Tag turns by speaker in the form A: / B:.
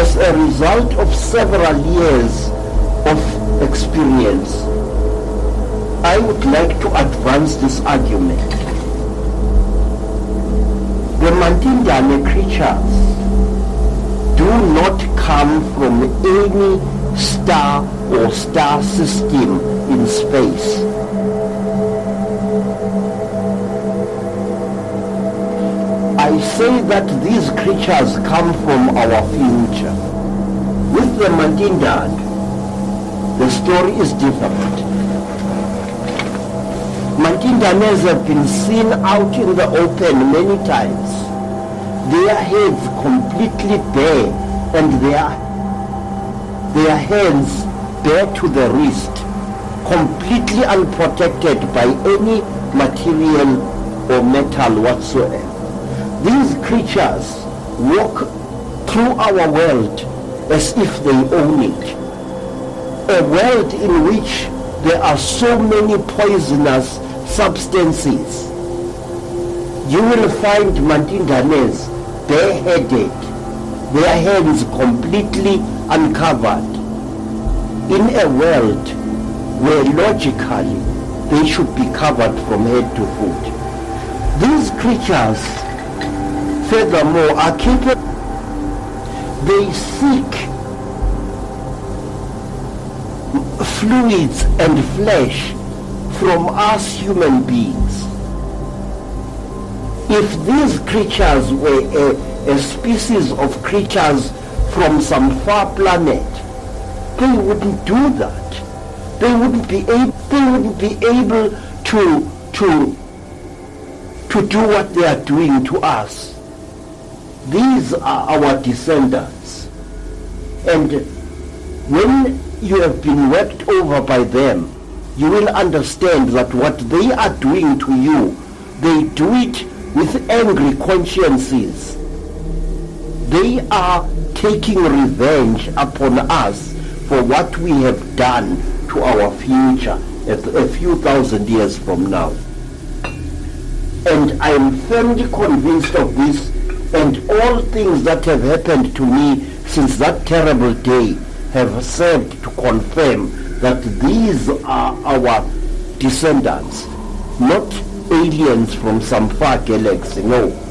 A: as a result of several years of experience, I would like to advance this argument. The Mantindane creatures do not come from any star or star system in space. I say that these creatures come from our future. With the Mantindane, the story is different. Mantindanes have been seen out in the open many times, their heads completely bare and their hands bare to the wrist, completely unprotected by any material or metal whatsoever. These creatures walk through our world as if they own it, a world in which there are so many poisonous substances. You will find Mantindanes bareheaded, their hands completely uncovered, in a world where logically they should be covered from head to foot. These creatures, furthermore, are capable. They seek fluids and flesh from us human beings. If these creatures were a species of creatures from some far planet, they wouldn't do that. They wouldn't be able to do what they are doing to us. These are our descendants, and when you have been worked over by them, you will understand that what they are doing to you, they do it with angry consciences. They are taking revenge upon us for what we have done to our future a few thousand years from now. And I am firmly convinced of this, and all things that have happened to me since that terrible day have served to confirm that these are our descendants, not aliens from some far galaxy. No,